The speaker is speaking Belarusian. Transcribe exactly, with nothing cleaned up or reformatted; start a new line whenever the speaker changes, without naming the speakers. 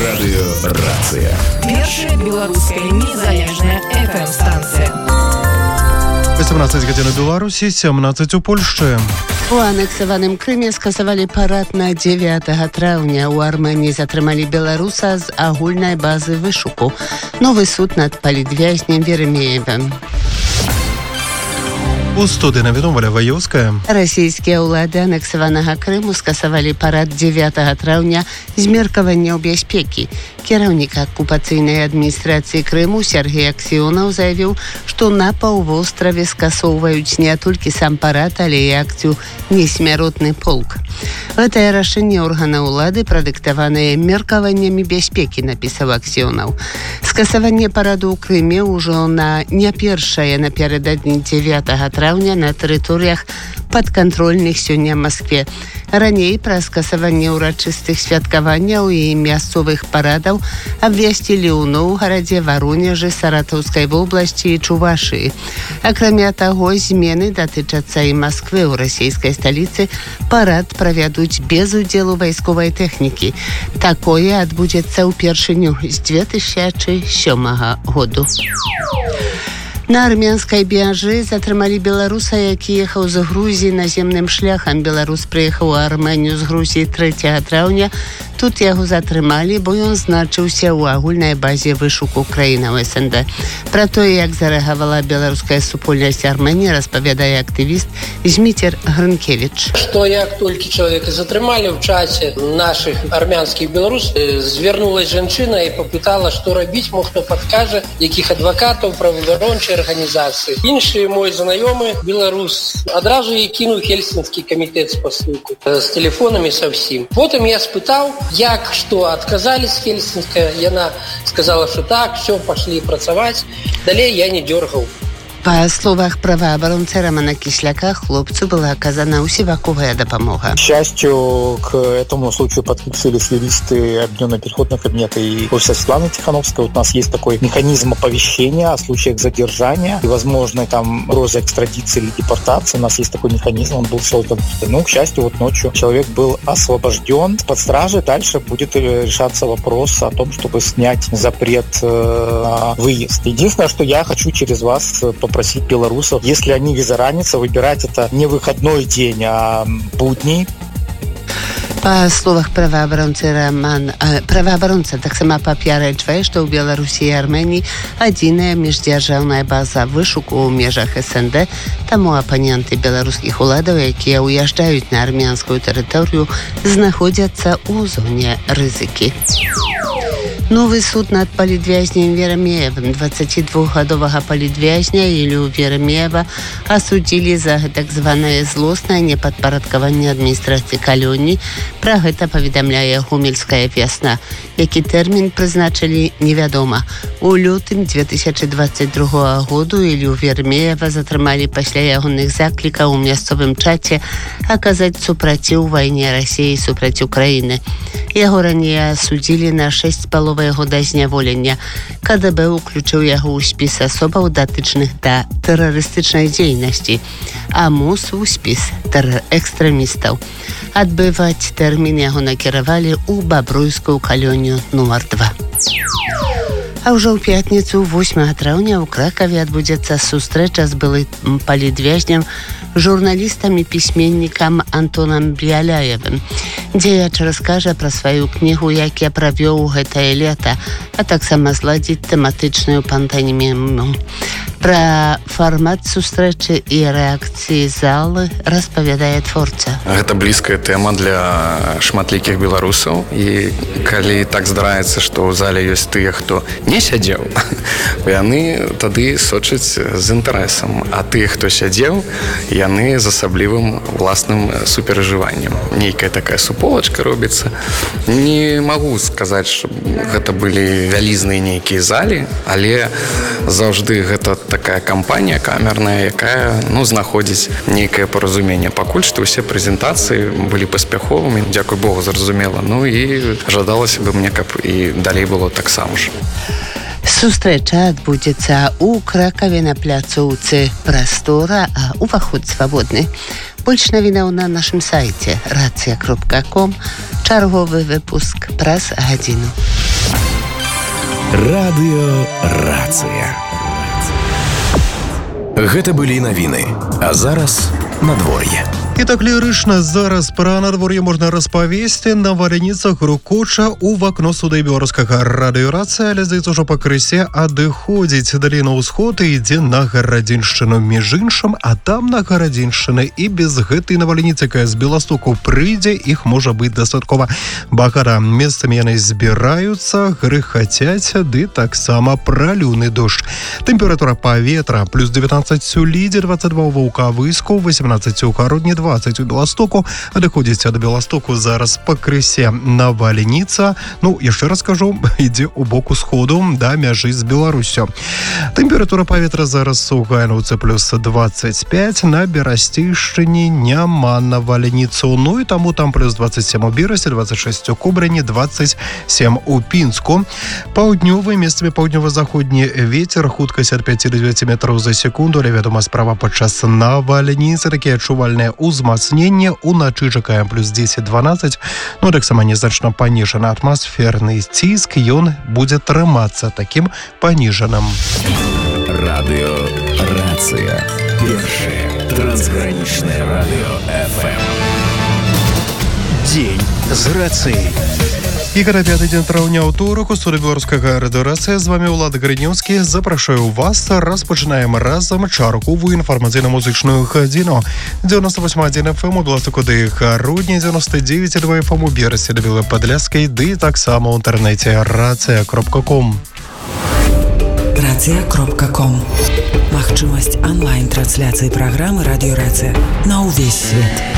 Радыёрацыя.
Першая беларуская незалежная эф эм-станцыя.
восемнадцать гадзін у Беларусі, сямнадцаць у Польшчы.
У анексаваным Крыме скасавалі парад на дзевятага траўня. У Армении затрымалі беларуса з агульнай базы вышуку. Новы суд над палітвязнем Веремеевым.
У студыі навідомвалі Ваёўская.
Расійскія ўлады анексаванага Крыму скасавалі парад дзевятага траўня з меркаванняў бяспекі. Кіраўнік акупацыйнай адміністрацыі Крыму Сергей Аксёнаў заявіў, што на паўвостраве скасоўваюць не толькі сам парад, але і акцыю «Несмяротны полк». Гэтае рашэнне органа ўлады прадыктаванае меркаваннямі бяспекі, напісаў Аксёнаў. Скасаванне параду ў Крыме ўжо на не першае напярэдадні дзевятага траўня на тэрыторыях падкантрольных сёння Маскве. Раней пра скасаванне ўрачыстых святкаванняў і мясцовых парадаў абвясцілі ў Новгарадзе, Варонежы, Саратаўскай вобласці і Чувашыі. Акрамя таго, змены датычацца і Масквы. У расійскай сталіцы парад правядуць без удзелу вайсковай тэхнікі. Такое адбудзецца ўпершыню з дзве тысячы сёмага году. На армянскай бяжы затрымалі беларуса, які ехаў з Грузіі наземным шляхам. Беларус прыехаў у Арменію з Грузіі трэцяга траўня. Тут яго затрымалі, бо ён значыўся ў агульнай базе вышуку краінаў эс эн дэ. Пра тое, як зарэагавала беларуская супольнасць Арменіі, распавядае актывіст Зміцер Грынкевіч.
Што як толькі чалавека затрымалі ў часе нашых армянскіх беларус, звярнулась жанчына і папытала, што рабіць, мо хто падкажа, якіх адвакатаў, праваабарончай арганізацыі. Іншы мой знаёмы беларус адразу і кінуў хельсінскі камітэт спасылку з тэлефонамі са ўсім. Потым я спытаў, як, што, адказалі з Хельсінска, яна сказала, што так, все, пашлі працаваць, далей я не дёргаў.
По словах правооборонца Романа Кисляка, хлопцу была оказана усеваковая допомога.
К счастью, к этому случаю подключились юристы Объединенного переходного кабинета и офиса Светланы Тихановской. Вот у нас есть такой механизм оповещения о случаях задержания и возможной там угрозы экстрадиции или депортации. У нас есть такой механизм, он был создан. Ну, к счастью, вот ночью человек был освобожден под стражей. Дальше будет решаться вопрос о том, чтобы снять запрет на выезд. Единственное, что я хочу через вас попросить белорусов, если они визаранятся, выбирать это не выходной день, а будний.
По словах правоабаронцы Роман, э, правоабаронца таксама папярэджвае, што ў Беларусі і Арменіі адзіная міждзяржаўная база вышуку ў межах эс эн дэ, таму апаненты беларускіх уладаў, якія ўязджаюць на армянскую тэрыторыю, знаходзяцца ў зоне рызыкі. Новый суд над палітвязнем Веремеевым. дваццацідвухгадовага палітвязня Ілю Веремеева асудзілі за так званае злоснае непадпарадкаванне адміністрацыі калоніі. Пра гэта паведамляе Гомельская вясна. Які тэрмін прызначылі, невядома. У лютым дзве тысячы дваццаць другога году Ілю Веремеева затрымалі пасля ягоных заклікаў у мясцовым чаце аказаць супраціў вайне Расіі супраць Украіны. Яго раней асудзілі на шэсць з паловай года зняволення. ка дэ бэ уключыў яго ў спіс асобаў, датычных да тэрарыстычнай дзейнасці, а МУС у спіс тэрэкстрэмістаў. Адбываць тэрмін яго накіравалі ў бабруйскую калонію нумар два. А ўжо ў пятніцу восьмага траўня ў Кракаве адбудзецца сустрэча з былым палітвязнем, журналістам і пісьменнікам Антонам Біаляевым. Дзеяч раскажа пра сваю кнігу, як я правёў гэтае лета, а таксама зладзіць тэматычную пантаніміму. Пра фармат сустрэчы і рэакцыі залы распавядае творца.
Гэта блізкая тэма для шматлікіх беларусаў, і калі так здараецца, што ў зале ёсць тыя, хто не сядзеў, яны тады сочаць з інтарэсам, а тыя, хто сядзеў, яны з асаблівым уласным суперажываннем. Нейкая такая суполачка робіцца. Не магу сказаць, што гэта былі вялізныя нейкія залі, але заўжды гэта такая кампанія камерная, якая, ну, знаходзіць нейкае паразуменне. Пакуль што ўсе прэзентацыі былі паспяховымі, дзякуй Богу, зразумела. Ну і жадалася бы мне, каб і далей было таксама ж.
Сустрэча адбудзецца ў Кракаве на пляцоўцы Прастора, а уваход свабодны. Больш навінаў на нашым сайце рацыя кропка ком. Чарговы выпуск праз гадзіну.
Радыёрацыя. Гэта былі навіны, а зараз надвор'е.
І так лірычна зараз пра надвор'е можна распавесці. На валяніцах грукоча у вакно студыі беларускага радыёрацыя, але здаецца, ужо пакрысе адыходзіць далей на ўсход і ідзе на Гарадзіншчыну. Між іншым, а там на Гарадзіншчыны і без гэтай наваляніцы, якая з Беластоку прыйдзе, іх можа быць дастаткова багата. Месцамі яны збіраюцца, грыхацяць, ды таксама пралюны дождж. Тэмпература паветра плюс девятнадцать у Лідзе, двадцать два у Ваўкавыску, восемнадцать у Гародні, двадцать у Беластоку. Адыходзіць ад Беластоку зараз пакрысе наваляніца. Ну, яшчэ раз кажу, ідзе у бок усходу да мяжы з Беларусю. Тэмпература паветра зараз у Гайнаўцы плюс двадцать пять, на Берасцейшчыне няма наваляніцу. Ну і таму там плюс двадцать семь у Берасе, двадцать шесть у Кобрыні, двадцать семь у Пінску. Паўднёвы, месцамі паўднёва-заходні вецер, хуткасць ад пяти до девяти метров за секунду. Але, вядома, справа падчас наваляніцы, такія адчувальныя узмацненне. Уначы чакаем плюс десять двенадцать. Ну, таксама незначна паніжаны атмасферны ціск, ён будзе трымацца такім паніжаным.
Радыёрацыя. Першае трансгранічнае радыё эф эм. Дзень з рацыяй.
І кара пятый дзень траўня ўторак у студыі беларускага радыёрацыя. З вами Ўлад Грыніўскі. Запрашаю вас. Распачынаем разам чарковую інфармацыйна-музычную гадзіну. девяносто восемь один эф эм у Беластоку ды Гародні, девяносто девять два эф эм у Берасе да Белай Падляшскай, ды таксама ў інтэрнэце рацыя кропка ком.
рацыя кропка ком. Магчымасць онлайн-трансляцыі праграмы радыёрацыя на ўвесь свет.